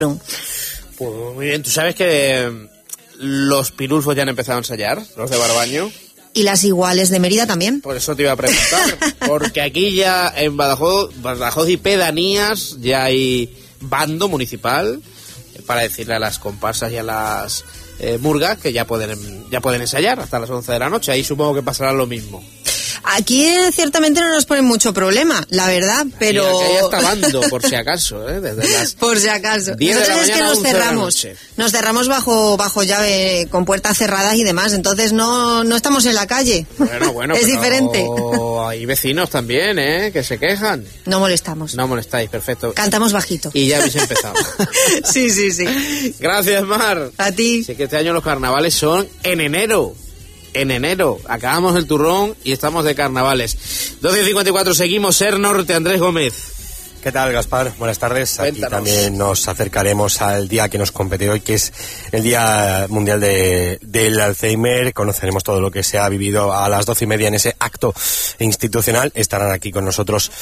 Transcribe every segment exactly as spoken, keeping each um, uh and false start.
Pues muy bien, tú sabes que los pirulfos ya han empezado a ensayar, los de Barbaño. Y las iguales de Mérida también. Por eso te iba a preguntar, porque aquí ya en Badajoz, Badajoz y pedanías ya hay bando municipal para decirle a las comparsas y a las eh, murgas que ya pueden ya pueden ensayar hasta las once de la noche. Ahí supongo que pasará lo mismo. Aquí eh, ciertamente no nos ponen mucho problema, la verdad, pero... Aquí hay hasta bando, por si acaso, ¿eh? Desde las por si acaso. diez de la Nosotros es que nos cerramos, nos cerramos bajo bajo llave, con puertas cerradas y demás, entonces no no estamos en la calle. Bueno, bueno, es pero diferente. Hay vecinos también, ¿eh? Que se quejan. No molestamos. No molestáis, perfecto. Cantamos bajito. Y ya habéis empezado. Sí, sí, sí. Gracias, Mar. A ti. Sí, que este año los carnavales son en enero. En enero, acabamos el turrón y estamos de carnavales. doce cincuenta y cuatro, seguimos. Ser Norte, Andrés Gómez. ¿Qué tal, Gaspar? Buenas tardes. Cuéntanos. Aquí también nos acercaremos al día que nos compete hoy, que es el Día Mundial de, del Alzheimer. Conoceremos todo lo que se ha vivido a las doce y media en ese acto institucional. Estarán aquí con nosotros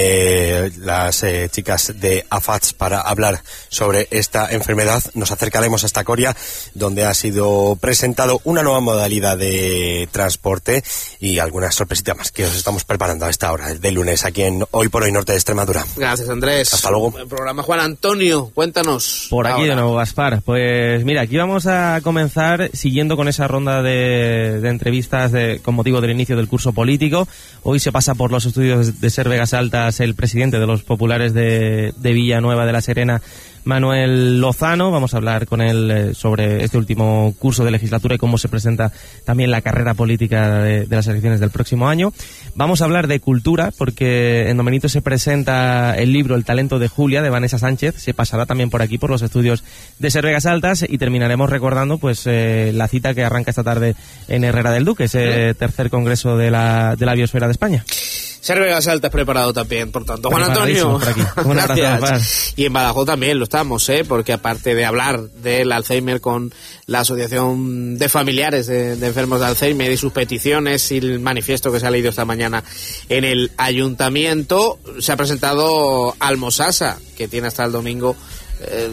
eh, las eh, chicas de A F A T S para hablar sobre esta enfermedad. Nos acercaremos hasta Coria, donde ha sido presentado una nueva modalidad de transporte y algunas sorpresitas más que os estamos preparando a esta hora del lunes aquí en Hoy por Hoy Norte de Extremadura. Gracias, Andrés. Hasta luego. El programa Juan Antonio, cuéntanos. Por aquí ahora. de nuevo, Gaspar. Pues mira, aquí vamos a comenzar siguiendo con esa ronda de, de entrevistas de, con motivo del inicio del curso político. Hoy se pasa por los estudios de Ser Vegas Altas el presidente de los populares de, de Villanueva de la Serena, Manuel Lozano. Vamos a hablar con él eh, sobre este último curso de legislatura y cómo se presenta también la carrera política de, de las elecciones del próximo año. Vamos a hablar de cultura, porque en Don Benito se presenta el libro El talento de Julia, de Vanessa Sánchez. Se pasará también por aquí, por los estudios de Ser Vegas Altas, y terminaremos recordando pues eh, la cita que arranca esta tarde en Herrera del Duque, ese tercer congreso de la, de la biosfera de España. Ser Vegas Altas preparado también, por tanto. Juan Antonio, por aquí. Un abrazo, gracias. Y en Badajoz también lo estamos, ¿eh? Porque aparte de hablar del Alzheimer con la Asociación de Familiares de, de Enfermos de Alzheimer y sus peticiones y el manifiesto que se ha leído esta mañana en el Ayuntamiento, se ha presentado Almosasa, que tiene hasta el domingo eh,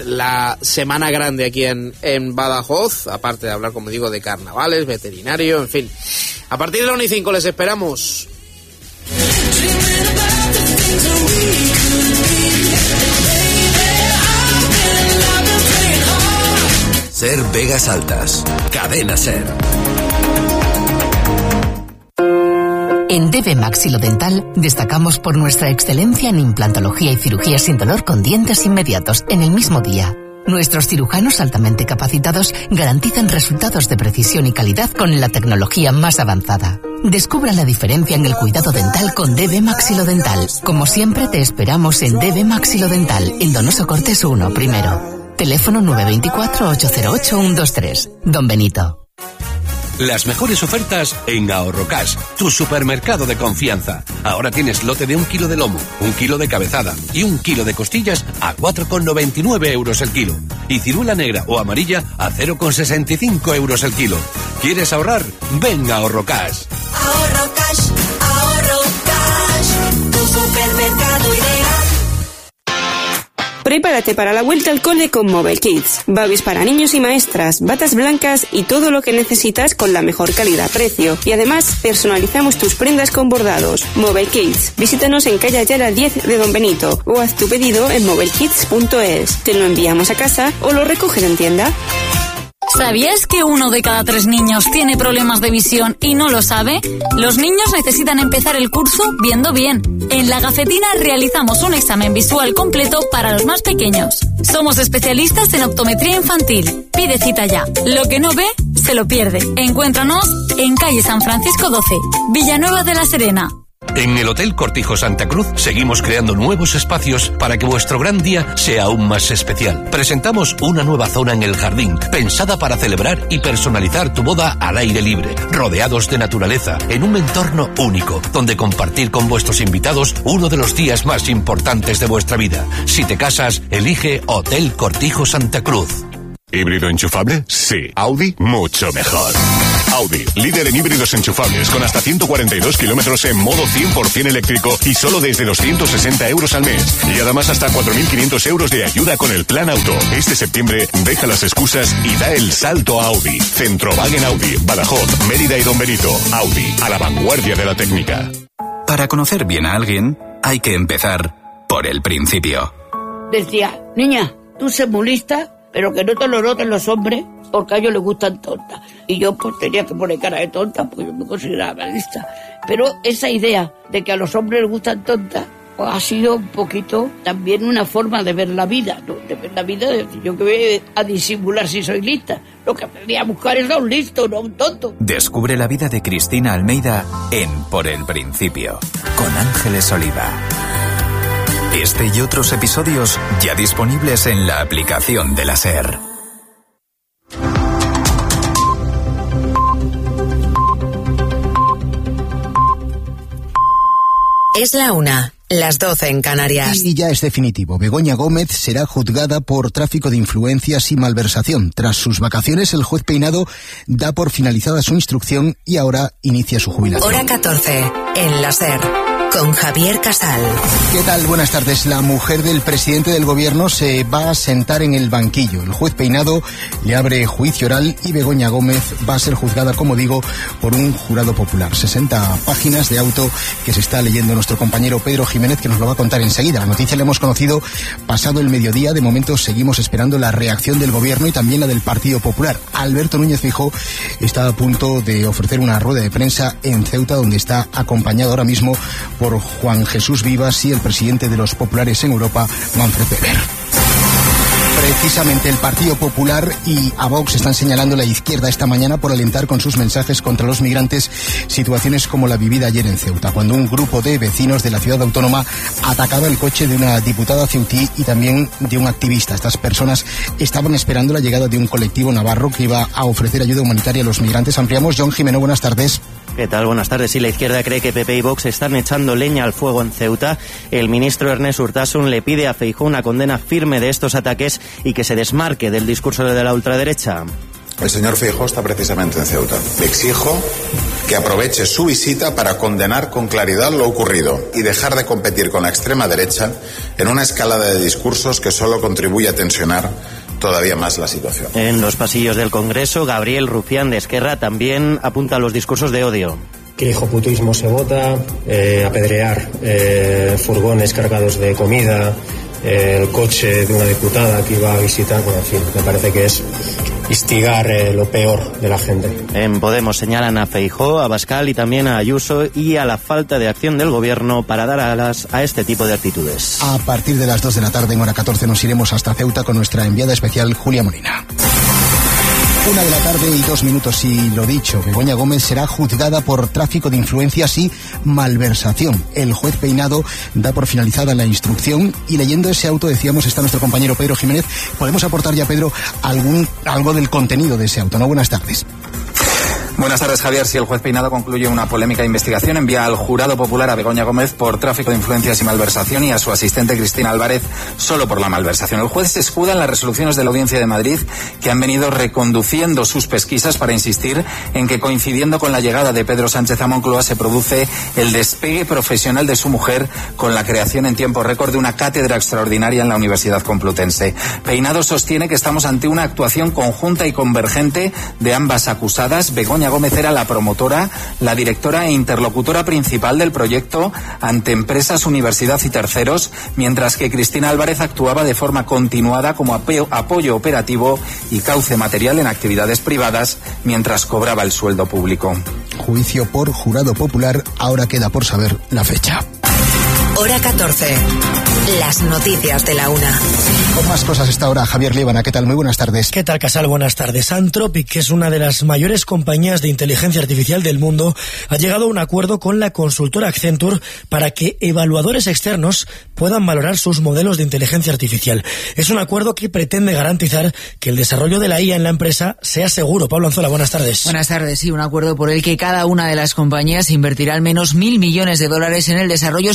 la semana grande aquí en, en Badajoz, aparte de hablar, como digo, de carnavales, veterinario, en fin. A partir de la una y cinco les esperamos. Ser Vegas Altas, Cadena Ser. En D B Maxilodental destacamos por nuestra excelencia en implantología y cirugía sin dolor con dientes inmediatos en el mismo día. Nuestros cirujanos altamente capacitados garantizan resultados de precisión y calidad con la tecnología más avanzada. Descubra la diferencia en el cuidado dental con D B Maxilodental. Como siempre, te esperamos en D B Maxilodental, en Donoso Cortés uno, primero. Teléfono nueve dos cuatro, ocho cero ocho, uno dos tres. Don Benito. Las mejores ofertas en Ahorrocash, tu supermercado de confianza. Ahora tienes lote de un kilo de lomo, un kilo de cabezada y un kilo de costillas a cuatro con noventa y nueve euros el kilo. Y ciruela negra o amarilla a cero con sesenta y cinco euros el kilo. ¿Quieres ahorrar? Ven a Ahorrocash. Ahorrocash, Ahorrocash, tu supermercado ideal. Prepárate para la vuelta al cole con Mobile Kids. Babys para niños y maestras, batas blancas y todo lo que necesitas con la mejor calidad-precio. Y además, personalizamos tus prendas con bordados. Mobile Kids. Visítanos en calle Ayala diez de Don Benito o haz tu pedido en mobile kids punto es. Te lo enviamos a casa o lo recoges en tienda. ¿Sabías que uno de cada tres niños tiene problemas de visión y no lo sabe? Los niños necesitan empezar el curso viendo bien. En La Gafetina realizamos un examen visual completo para los más pequeños. Somos especialistas en optometría infantil. Pide cita ya. Lo que no ve, se lo pierde. Encuéntranos en calle San Francisco doce, Villanueva de la Serena. En el Hotel Cortijo Santa Cruz seguimos creando nuevos espacios para que vuestro gran día sea aún más especial. Presentamos una nueva zona en el jardín, pensada para celebrar y personalizar tu boda al aire libre, rodeados de naturaleza, en un entorno único, donde compartir con vuestros invitados uno de los días más importantes de vuestra vida. Si te casas, elige Hotel Cortijo Santa Cruz. ¿Híbrido enchufable? Sí. Audi, mucho mejor. Audi, líder en híbridos enchufables con hasta ciento cuarenta y dos kilómetros en modo cien por ciento eléctrico y solo desde doscientos sesenta euros al mes. Y además hasta cuatro mil quinientos euros de ayuda con el plan auto. Este septiembre deja las excusas y da el salto a Audi. Centrowagen Audi, Badajoz, Mérida y Don Benito. Audi, a la vanguardia de la técnica. Para conocer bien a alguien, hay que empezar por el principio. Decía, niña, tú sé muy lista, pero que no te lo noten los hombres, porque a ellos les gustan tontas. Y yo pues tenía que poner cara de tonta, porque yo me consideraba lista. Pero esa idea de que a los hombres les gustan tontas, pues ha sido un poquito también una forma de ver la vida, ¿no? De ver la vida, de decir, yo que voy a disimular si soy lista. Lo que aprendí a buscar es a un listo, no a un tonto. Descubre la vida de Cristina Almeida en Por el Principio, con Ángeles Oliva. Este y otros episodios ya disponibles en la aplicación de la SER. Es la una, las doce en Canarias. Y ya es definitivo. Begoña Gómez será juzgada por tráfico de influencias y malversación. Tras sus vacaciones, el juez Peinado da por finalizada su instrucción y ahora inicia su jubilación. Hora catorce, en la SER. Con Javier Casal. ¿Qué tal? Buenas tardes. La mujer del presidente del gobierno se va a sentar en el banquillo. El juez Peinado le abre juicio oral y Begoña Gómez va a ser juzgada, como digo, por un jurado popular. sesenta páginas de auto que se está leyendo nuestro compañero Pedro Jiménez, que nos lo va a contar enseguida. La noticia la hemos conocido pasado el mediodía. De momento seguimos esperando la reacción del gobierno y también la del Partido Popular. Alberto Núñez Feijóo está a punto de ofrecer una rueda de prensa en Ceuta, donde está acompañado ahora mismo por por Juan Jesús Vivas y el presidente de los populares en Europa, Manfred Weber. Precisamente el Partido Popular y a Vox están señalando a la izquierda esta mañana por alentar con sus mensajes contra los migrantes situaciones como la vivida ayer en Ceuta, cuando un grupo de vecinos de la ciudad autónoma atacaba el coche de una diputada ceutí y también de un activista. Estas personas estaban esperando la llegada de un colectivo navarro que iba a ofrecer ayuda humanitaria a los migrantes. Ampliamos. John Jimeno, buenas tardes. ¿Qué tal? Buenas tardes. Sí, la izquierda cree que P P y Vox están echando leña al fuego en Ceuta. El ministro Ernest Urtasun le pide a Feijóo una condena firme de estos ataques y que se desmarque del discurso de la ultraderecha. El señor Feijóo está precisamente en Ceuta. Le exijo que aproveche su visita para condenar con claridad lo ocurrido y dejar de competir con la extrema derecha en una escalada de discursos que solo contribuye a tensionar todavía más la situación. En los pasillos del Congreso, Gabriel Rufián de Esquerra también apunta a los discursos de odio. Que el hijoputismo se vota, eh, apedrear eh, furgones cargados de comida, eh, el coche de una diputada que iba a visitar, bueno, en fin, me parece que es instigar eh, lo peor de la gente. En Podemos señalan a Feijóo, a Abascal y también a Ayuso y a la falta de acción del gobierno para dar alas a este tipo de actitudes. A partir de las dos de la tarde en hora catorce nos iremos hasta Ceuta con nuestra enviada especial Julia Molina. Una de la tarde y dos minutos, y lo dicho, Begoña Gómez será juzgada por tráfico de influencias y malversación. El juez Peinado da por finalizada la instrucción y leyendo ese auto, decíamos, está nuestro compañero Pedro Jiménez. Podemos aportar ya, Pedro, algún algo del contenido de ese auto, ¿no? Buenas tardes. Buenas tardes, Javier. Si el juez Peinado concluye una polémica investigación, envía al jurado popular a Begoña Gómez por tráfico de influencias y malversación y a su asistente Cristina Álvarez solo por la malversación. El juez se escuda en las resoluciones de la Audiencia de Madrid que han venido reconduciendo sus pesquisas para insistir en que, coincidiendo con la llegada de Pedro Sánchez a Moncloa, se produce el despegue profesional de su mujer con la creación en tiempo récord de una cátedra extraordinaria en la Universidad Complutense. Peinado sostiene que estamos ante una actuación conjunta y convergente de ambas acusadas. Begoña Gómez era la promotora, la directora e interlocutora principal del proyecto ante empresas, universidad y terceros, mientras que Cristina Álvarez actuaba de forma continuada como apoyo, apoyo operativo y cauce material en actividades privadas mientras cobraba el sueldo público. Juicio por jurado popular, ahora queda por saber la fecha. Hora catorce. Las noticias de la una. Con más cosas esta hora, Javier Líbana, ¿qué tal? Muy buenas tardes. ¿Qué tal, Casal? Buenas tardes. Anthropic, que es una de las mayores compañías de inteligencia artificial del mundo, ha llegado a un acuerdo con la consultora Accenture para que evaluadores externos puedan valorar sus modelos de inteligencia artificial. Es un acuerdo que pretende garantizar que el desarrollo de la I A en la empresa sea seguro. Pablo Anzola, buenas tardes. Buenas tardes, sí, un acuerdo por el que cada una de las compañías invertirá al menos mil millones de dólares en el desarrollo seguro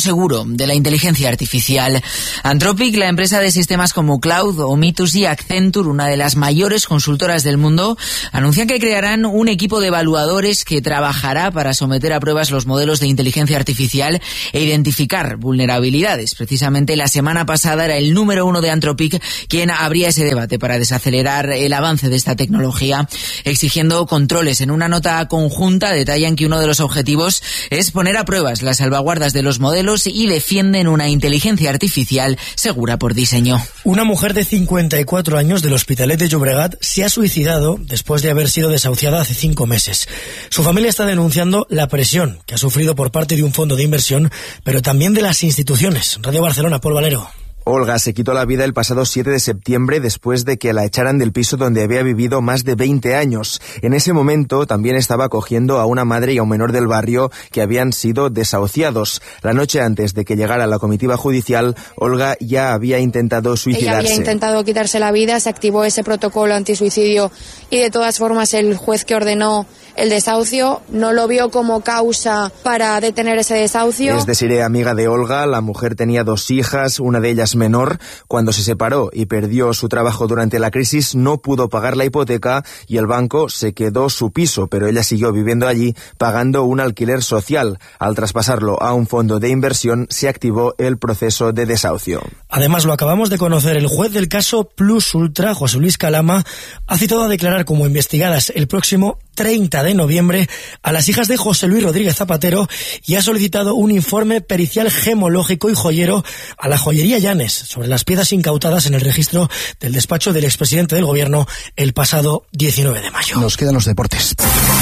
de la inteligencia artificial. Anthropic, la empresa de sistemas como Cloud, Omitus y Accenture, una de las mayores consultoras del mundo, anuncian que crearán un equipo de evaluadores que trabajará para someter a pruebas los modelos de inteligencia artificial e identificar vulnerabilidades. Precisamente la semana pasada era el número uno de Anthropic quien abría ese debate para desacelerar el avance de esta tecnología, exigiendo controles. En una nota conjunta detallan que uno de los objetivos es poner a pruebas las salvaguardas de los modelos y defienden una inteligencia artificial segura por diseño. Una mujer de cincuenta y cuatro años del Hospitalet de Llobregat se ha suicidado después de haber sido desahuciada hace cinco meses. Su familia está denunciando la presión que ha sufrido por parte de un fondo de inversión, pero también de las instituciones. Radio Barcelona, Paul Valero. Olga se quitó la vida el pasado siete de septiembre después de que la echaran del piso donde había vivido más de veinte años. En ese momento también estaba acogiendo a una madre y a un menor del barrio que habían sido desahuciados. La noche antes de que llegara la comitiva judicial, Olga ya había intentado suicidarse. Ella había intentado quitarse la vida, se activó ese protocolo antisuicidio y de todas formas el juez que ordenó el desahucio no lo vio como causa para detener ese desahucio. Es decir, amiga de Olga, la mujer tenía dos hijas, una de ellas menor. Cuando se separó y perdió su trabajo durante la crisis, no pudo pagar la hipoteca y el banco se quedó su piso, pero ella siguió viviendo allí pagando un alquiler social. Al traspasarlo a un fondo de inversión, se activó el proceso de desahucio. Además, lo acabamos de conocer, el juez del caso Plus Ultra, José Luis Calama, ha citado a declarar como investigadas el próximo treinta de noviembre a las hijas de José Luis Rodríguez Zapatero y ha solicitado un informe pericial gemológico y joyero a la joyería Llanes sobre las piezas incautadas en el registro del despacho del expresidente del gobierno el pasado diecinueve de mayo. Nos quedan los deportes.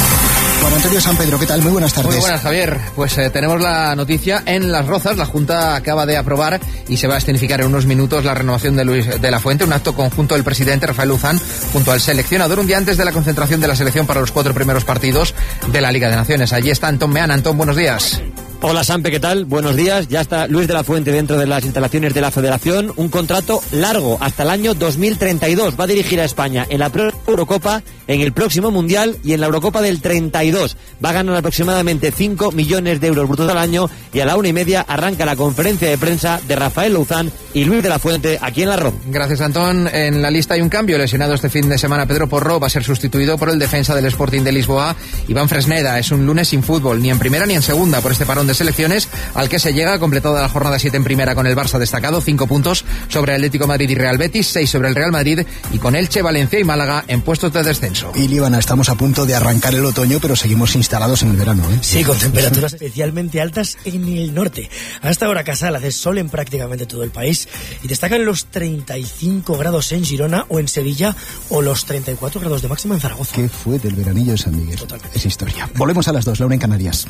Juan Antonio San Pedro, ¿qué tal? Muy buenas tardes. Muy buenas, Javier. Pues eh, tenemos la noticia en Las Rozas. La Junta acaba de aprobar y se va a escenificar en unos minutos la renovación de Luis de la Fuente, un acto conjunto del presidente Rafael Luzán junto al seleccionador un día antes de la concentración de la selección para los cuatro primeros partidos de la Liga de Naciones. Allí está Antón Meana. Antón, buenos días. Hola Sampe, ¿qué tal? Buenos días. Ya está Luis de la Fuente dentro de las instalaciones de la Federación. Un contrato largo hasta el año dos mil treinta y dos. Va a dirigir a España en la Eurocopa, en el próximo Mundial y en la Eurocopa del treinta y dos. Va a ganar aproximadamente cinco millones de euros brutos al año y a la una y media arranca la conferencia de prensa de Rafael Luzán y Luis de la Fuente aquí en La Rom. Gracias, Antón. En la lista hay un cambio. Lesionado este fin de semana Pedro Porro va a ser sustituido por el defensa del Sporting de Lisboa, Iván Fresneda. Es un lunes sin fútbol, ni en primera ni en segunda, por este parón de selecciones al que se llega, completada la jornada siete en primera con el Barça destacado, cinco puntos sobre el Atlético de Madrid y Real Betis, seis sobre el Real Madrid y con Elche, Valencia y Málaga en puestos de descenso. Y Líbana, estamos a punto de arrancar el otoño, pero seguimos instalados en el verano, ¿eh? Sí, con temperaturas especialmente altas en el norte. Hasta ahora Casal hace sol en prácticamente todo el país y destacan los treinta y cinco grados en Girona o en Sevilla o los treinta y cuatro grados de máxima en Zaragoza. ¿Qué fue del veranillo de San Miguel? Totalmente. Es historia. Volvemos a las dos, la una en Canarias.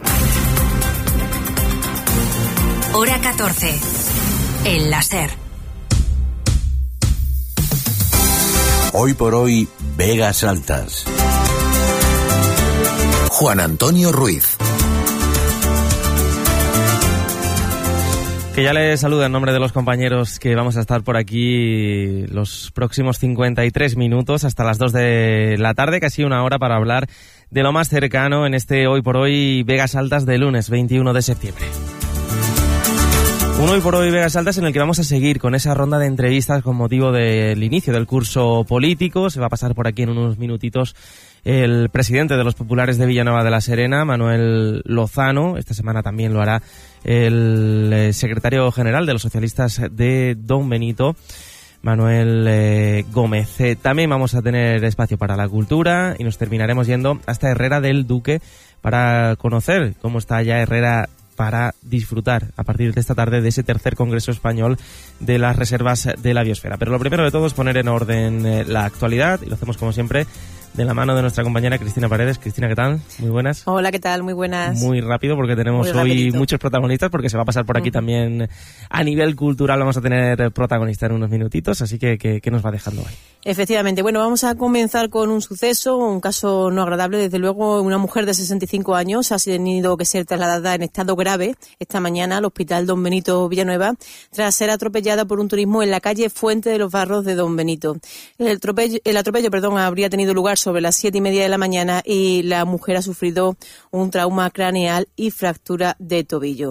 Hora catorce. El láser. Hoy por hoy, Vegas Altas. Juan Antonio Ruiz. Que ya les saluda en nombre de los compañeros que vamos a estar por aquí los próximos cincuenta y tres minutos hasta las dos de la tarde, casi una hora para hablar de lo más cercano en este Hoy por Hoy Vegas Altas de lunes veintiuno de septiembre. Un Hoy por Hoy Vegas Altas en el que vamos a seguir con esa ronda de entrevistas con motivo del inicio del curso político. Se va a pasar por aquí en unos minutitos el presidente de los populares de Villanueva de la Serena, Manuel Lozano. Esta semana también lo hará el secretario general de los socialistas de Don Benito, Manuel eh, Gómez. Eh, también vamos a tener espacio para la cultura y nos terminaremos yendo hasta Herrera del Duque para conocer cómo está ya Herrera, para disfrutar a partir de esta tarde de ese tercer Congreso Español de las Reservas de la Biosfera. Pero lo primero de todo es poner en orden eh, la actualidad y lo hacemos como siempre de la mano de nuestra compañera Cristina Paredes. Cristina, ¿qué tal? Muy buenas. Hola, ¿qué tal? Muy buenas. Muy rápido porque tenemos hoy muchos protagonistas, porque se va a pasar por aquí uh-huh. también a nivel cultural. Vamos a tener protagonistas en unos minutitos, así que ¿qué nos va dejando hoy? Efectivamente. Bueno, vamos a comenzar con un suceso, un caso no agradable. Desde luego, una mujer de sesenta y cinco años ha tenido que ser trasladada en estado grave esta mañana al Hospital Don Benito Villanueva tras ser atropellada por un turismo en la calle Fuente de los Barros de Don Benito. El atropello, el atropello perdón, habría tenido lugar sobre las siete y media de la mañana y la mujer ha sufrido un trauma craneal y fractura de tobillo.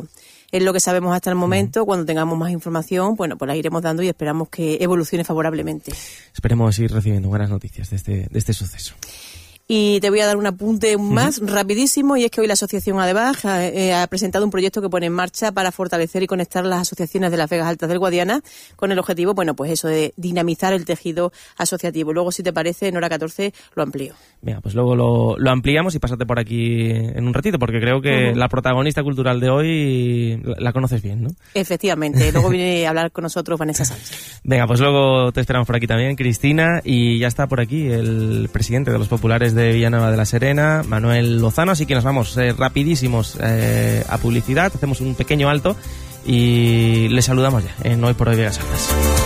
Es lo que sabemos hasta el momento. Cuando tengamos más información, bueno, pues la iremos dando y esperamos que evolucione favorablemente. Esperemos ir recibiendo buenas noticias de este, de este suceso. Y te voy a dar un apunte más uh-huh. rapidísimo, y es que hoy la Asociación ADEBAG ha, eh, ha presentado un proyecto que pone en marcha para fortalecer y conectar las asociaciones de las Vegas Altas del Guadiana, con el objetivo, bueno, pues eso de dinamizar el tejido asociativo. Luego, si te parece, en hora catorce lo amplío. Venga, pues luego lo, lo ampliamos y pásate por aquí en un ratito, porque creo que uh-huh. la protagonista cultural de hoy la, la conoces bien, ¿no? Efectivamente, luego viene a hablar con nosotros Vanessa Sánchez. Venga, pues luego te esperamos por aquí también, Cristina, y ya está por aquí el presidente de los populares de de Villanueva de la Serena, Manuel Lozano, así que nos vamos eh, rapidísimos eh, a publicidad, hacemos un pequeño alto y le saludamos ya en Hoy por Hoy Vegas Altas.